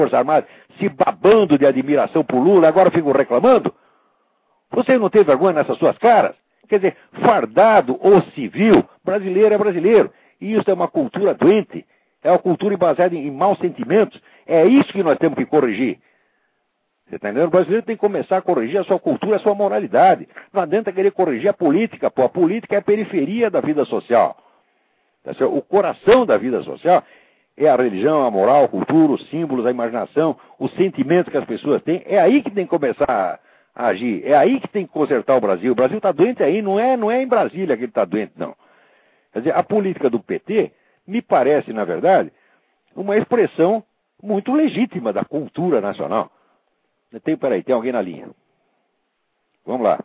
Forças Armadas, se babando de admiração por Lula, agora ficam reclamando? Você não tem vergonha nessas suas caras? Quer dizer, fardado ou civil, brasileiro é brasileiro. E isso é uma cultura doente. É uma cultura baseada em maus sentimentos. É isso que nós temos que corrigir. Você está entendendo? O brasileiro tem que começar a corrigir a sua cultura, a sua moralidade. Não adianta querer corrigir a política, pô. A política é a periferia da vida social. O coração da vida social é a religião, a moral, a cultura, os símbolos, a imaginação, os sentimentos que as pessoas têm. É aí que tem que começar a agir. É aí que tem que consertar o Brasil. O Brasil está doente aí, não é em Brasília que ele está doente, não. Quer dizer, a política do PT me parece, na verdade, uma expressão muito legítima da cultura nacional. Peraí, tem alguém na linha. Vamos lá.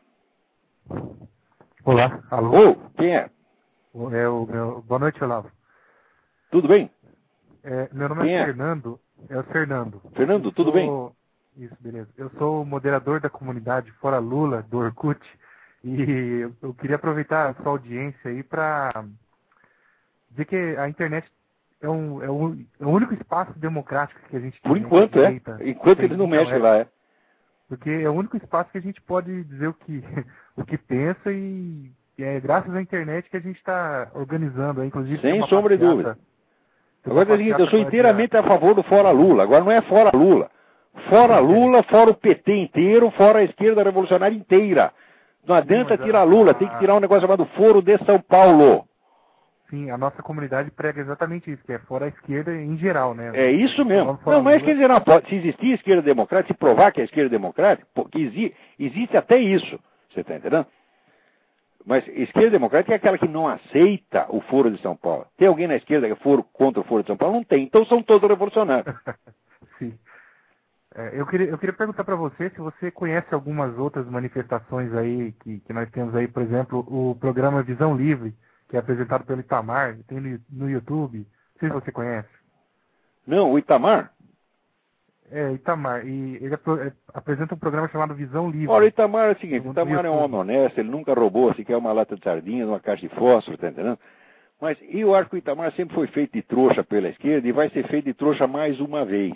Olá, alô? Quem é? Boa noite, Olavo. Tudo bem? Meu nome é Fernando. É o Fernando. Fernando, tudo bem? Isso, beleza. Eu sou o moderador da comunidade Fora Lula, do Orkut, e eu queria aproveitar a sua audiência aí para dizer que a internet é o único espaço democrático que a gente tem. Por enquanto, Enquanto eles não mexem lá, Porque é o único espaço que a gente pode dizer o que pensa e é graças à internet que a gente está organizando, inclusive. Sem sombra de dúvida. Agora é o seguinte, eu sou inteiramente a favor do Fora Lula. Agora não é Fora Lula. Fora Lula, fora o PT inteiro, fora a esquerda revolucionária inteira. Não adianta tirar Lula, tem que tirar um negócio chamado Foro de São Paulo. Sim, a nossa comunidade prega exatamente isso, que é fora a esquerda em geral, né? É isso mesmo. Não, mas quer dizer, se existir esquerda democrática, se provar que é esquerda democrática, porque existe até isso. Você está entendendo? Mas esquerda democrática é aquela que não aceita o Foro de São Paulo. Tem alguém na esquerda que é contra o Foro de São Paulo? Não tem. Então são todos revolucionários. Sim. Eu queria perguntar para você se você conhece algumas outras manifestações aí que nós temos aí, por exemplo, o programa Visão Livre, que é apresentado pelo Itamar, tem no YouTube. Não sei se você conhece. Não, o Itamar? Itamar. E ele apresenta um programa chamado Visão Livre. Olha, o Itamar é o seguinte, o Itamar é um homem honesto, ele nunca roubou sequer uma lata de sardinhas, uma caixa de fósforo, tá entendendo? Mas eu acho que o Itamar sempre foi feito de trouxa pela esquerda e vai ser feito de trouxa mais uma vez.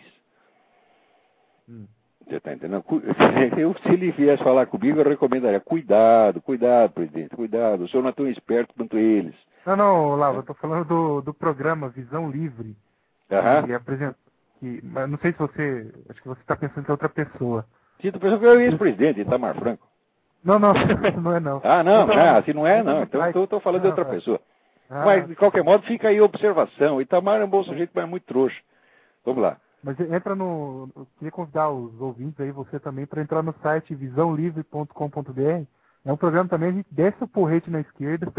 Você está entendendo? Se ele viesse falar comigo, eu recomendaria, cuidado, presidente, cuidado, o senhor não é tão esperto quanto eles. Não, Olavo, eu estou falando do programa Visão Livre. Mas não sei se você, acho que você está pensando que é outra pessoa. Sim, estou pensando que é o ex-presidente, Itamar Franco. Não, não é não. Ah, não, se não é, não, então eu estou falando de outra pessoa. Mas, de qualquer modo, fica aí a observação, o Itamar é um bom sujeito, mas é muito trouxa. Vamos lá. Mas eu queria convidar os ouvintes aí, você também, para entrar no site visãolivre.com.br. É um programa também, a gente desce o porrete na esquerda.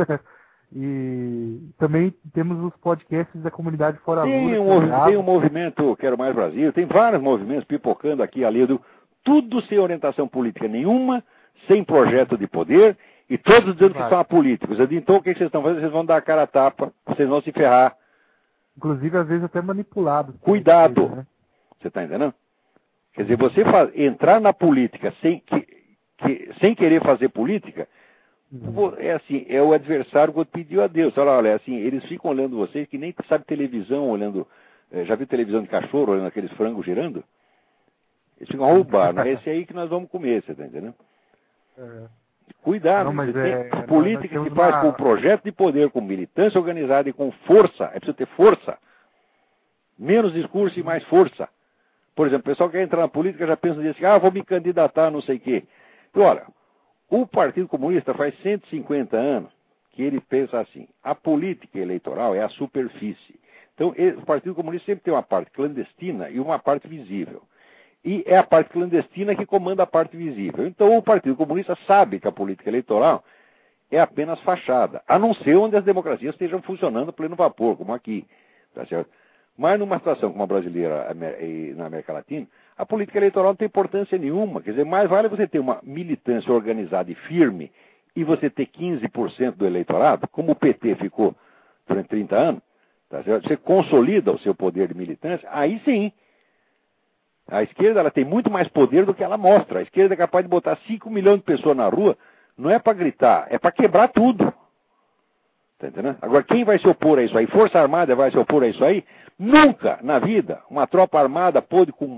E também temos os podcasts da comunidade Fora Lula. Tem um movimento Quero Mais Brasil, tem vários movimentos pipocando aqui ali, tudo sem orientação política nenhuma, sem projeto de poder, e todos dizendo que são apolíticos. Então o que vocês estão fazendo? Vocês vão dar a cara a tapa, vocês vão se ferrar. Inclusive, às vezes, até manipulados. Cuidado! Né? Você está entendendo? Quer dizer, você entrar na política sem querer fazer política, é assim, é o adversário que pediu a Deus. Olha, assim, eles ficam olhando vocês que nem sabe televisão, olhando. Já viu televisão de cachorro, olhando aqueles frangos girando? Eles ficam roubando. É esse aí que nós vamos comer, você está entendendo? Cuidado, política se faz com projeto de poder, com militância organizada e com força. É preciso ter força. Menos discurso e mais força. Por exemplo, o pessoal que quer entrar na política já pensa assim, vou me candidatar, não sei o quê. Então, olha, o Partido Comunista faz 150 anos que ele pensa assim, a política eleitoral é a superfície. Então, o Partido Comunista sempre tem uma parte clandestina e uma parte visível. E é a parte clandestina que comanda a parte visível. Então o Partido Comunista sabe que a política eleitoral é apenas fachada, a não ser onde as democracias estejam funcionando a pleno vapor, como aqui. Tá certo? Mas numa situação como a brasileira e na América Latina, a política eleitoral não tem importância nenhuma. Quer dizer, mais vale você ter uma militância organizada e firme e você ter 15% do eleitorado, como o PT ficou durante 30 anos, tá certo? Você consolida o seu poder de militância, aí sim. A esquerda ela tem muito mais poder do que ela mostra. A esquerda é capaz de botar 5 milhões de pessoas na rua, não é para gritar, é para quebrar tudo. Tá entendendo? Agora, quem vai se opor a isso aí? Força Armada vai se opor a isso aí? Nunca na vida uma tropa armada pôde com